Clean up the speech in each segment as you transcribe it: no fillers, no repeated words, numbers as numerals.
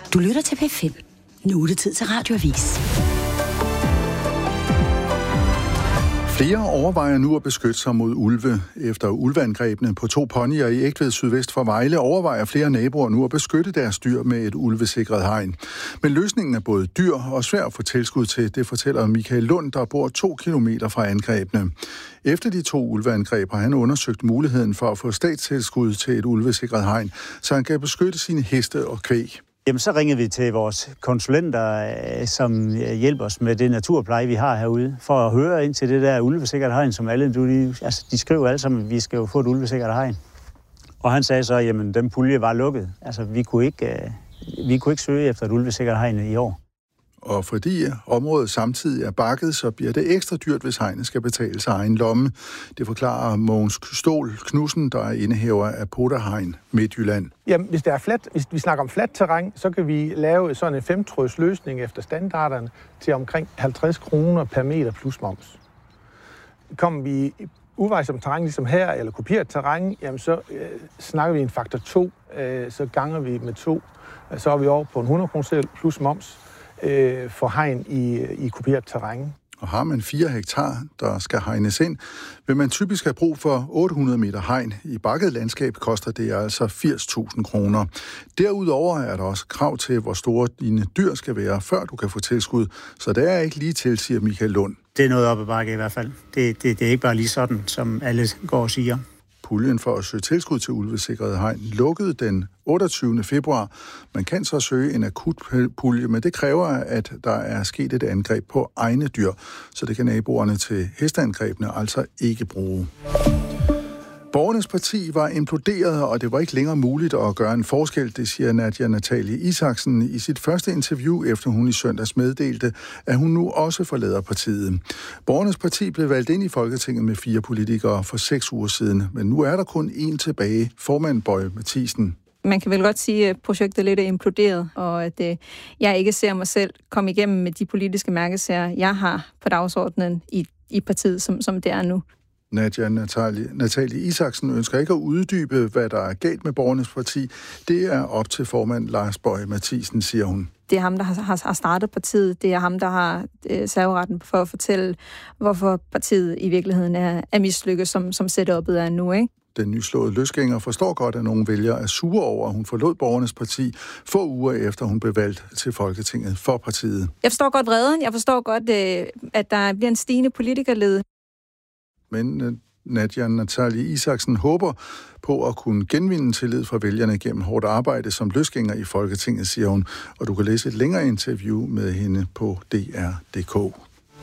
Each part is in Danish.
Du lytter til P5. Nu er det tid til Radioavis. Flere overvejer nu at beskytte sig mod ulve. Efter ulveangrebene på 2 ponyer i Egtved sydvest for Vejle overvejer flere naboer nu at beskytte deres dyr med et ulvesikret hegn. Men løsningen er både dyr og svær at få tilskud til, det fortæller Michael Lund, der bor 2 kilometer fra angrebene. Efter de 2 ulveangreb har han undersøgt muligheden for at få statstilskud til et ulvesikret hegn, så han kan beskytte sine heste og kvæg. Jamen, så ringer vi til vores konsulenter, som hjælper os med det naturpleje, vi har herude, for at høre ind til det der ulvesikkert hegn, som alle, de skriver alle sammen, at vi skal jo få et ulvesikkert hegn. Og han sagde så, jamen, den pulje var lukket. Altså, vi kunne ikke søge efter et ulvesikkert hegn i år. Og fordi området samtidig er bakket, så bliver det ekstra dyrt, hvis hegnet skal betale sig egen lomme. Det forklarer Mogens Ståhl Knudsen, der er indehaver af Poterhegn Midtjylland. Jamen, hvis vi snakker om fladt terræn, så kan vi lave sådan en 5-tråds løsning efter standarderne til omkring 50 kroner per meter plus moms. Kommer vi uvejsomt terræn ligesom her, eller kopieret terræn, jamen så snakker vi en faktor 2, så ganger vi med 2, så er vi over på en 100 kroner plus moms for hegn i kopieret terræn. Og har man 4 hektar, der skal hegnes ind, vil man typisk have brug for 800 meter hegn. I bakket landskab koster det altså 80.000 kroner. Derudover er der også krav til, hvor store dine dyr skal være, før du kan få tilskud. Så det er ikke lige til, siger Michael Lund. Det er noget op ad bakke i hvert fald. Det er ikke bare lige sådan, som alle går og siger. Puljen for at søge tilskud til ulvesikrede hegn lukkede den 28. februar. Man kan så søge en akut pulje, men det kræver, at der er sket et angreb på egne dyr, så det kan naboerne til hesteangrebene altså ikke bruge. Borgernes parti var imploderet, og det var ikke længere muligt at gøre en forskel, det siger Nadia Natalie Isaksen i sit første interview, efter hun i søndags meddelte, at hun nu også forlader partiet. Borgernes parti blev valgt ind i Folketinget med 4 politikere for 6 uger siden, men nu er der kun én tilbage, formand Boje Mathiesen. Man kan vel godt sige, at projektet lidt er imploderet, og at jeg ikke ser mig selv komme igennem med de politiske mærkesager, jeg har på dagsordenen i partiet, som det er nu. Nadia Natalie Isaksen ønsker ikke at uddybe, hvad der er galt med Borgernes parti. Det er op til formand Lars Boje Mathiesen, siger hun. Det er ham, der har startet partiet. Det er ham, der har serveretten for at fortælle, hvorfor partiet i virkeligheden er mislykket, som setup'et er nu, ikke? Den nyslåede løsgænger forstår godt, at nogle vælgere er sure over, at hun forlod Borgernes parti få uger efter, hun blev valgt til Folketinget for partiet. Jeg forstår godt vreden. Jeg forstår godt, at der bliver en stigende politikerled. Men Nadia Natalie Isaksen håber på at kunne genvinde tillid fra vælgerne gennem hårdt arbejde som løsgænger i Folketinget, siger hun. Og du kan læse et længere interview med hende på dr.dk.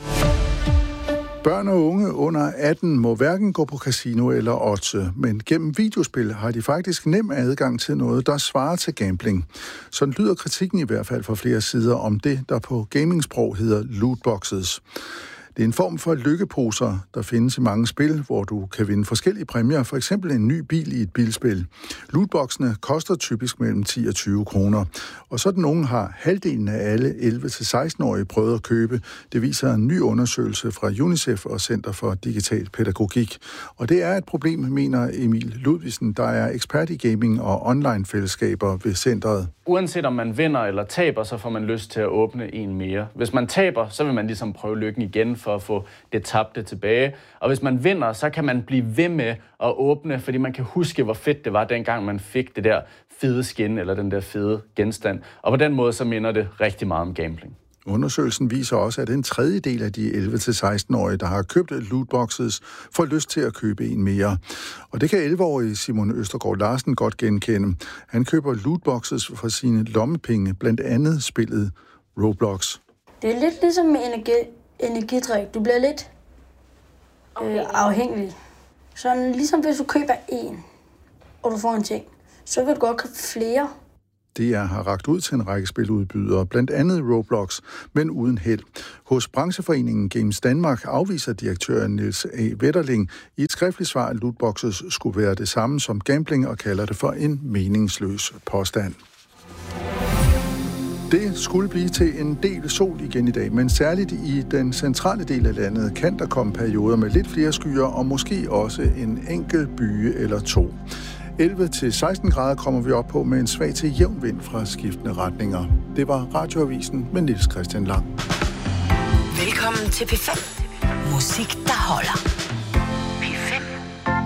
Børn og unge under 18 må hverken gå på casino eller oddse, men gennem videospil har de faktisk nem adgang til noget, der svarer til gambling. Sådan lyder kritikken i hvert fald fra flere sider om det, der på gamingsprog hedder lootboxes. Det er en form for lykkeposer, der findes i mange spil, hvor du kan vinde forskellige præmier, for eksempel en ny bil i et bilspil. Lootboxene koster typisk mellem 10 og 20 kroner, og sådan nogen har halvdelen af alle 11-16-årige prøvet at købe. Det viser en ny undersøgelse fra UNICEF og Center for Digital Pædagogik. Og det er et problem, mener Emil Ludvigsen, der er ekspert i gaming og online-fællesskaber ved centret. Uanset om man vinder eller taber, så får man lyst til at åbne en mere. Hvis man taber, så vil man ligesom prøve lykken igen for at få det tabte tilbage. Og hvis man vinder, så kan man blive ved med at åbne, fordi man kan huske, hvor fedt det var, dengang man fik det der fede skin eller den der fede genstand. Og på den måde, så minder det rigtig meget om gambling. Undersøgelsen viser også, at en tredjedel af de 11-16-årige, der har købt lootboxes, får lyst til at købe en mere. Og det kan 11-årige Simon Østergaard Larsen godt genkende. Han køber lootboxes for sine lommepenge, blandt andet spillet Roblox. Det er lidt ligesom med energidrik. Du bliver lidt afhængig. Så ligesom hvis du køber en, og du får en ting, så vil du godt købe flere. DR har rakt ud til en række spiludbydere, blandt andet Roblox, men uden held. Hos brancheforeningen Games Danmark afviser direktøren Niels A. Wetterling i et skriftligt svar, at lootboxes skulle være det samme som gambling og kalder det for en meningsløs påstand. Det skulle blive til en del sol igen i dag, men særligt i den centrale del af landet kan der komme perioder med lidt flere skyer og måske også en enkelt byge eller to. 11-16 grader kommer vi op på med en svag til jævn vind fra skiftende retninger. Det var Radioavisen med Niels Christian Lang. Velkommen til P5. Musik, der holder.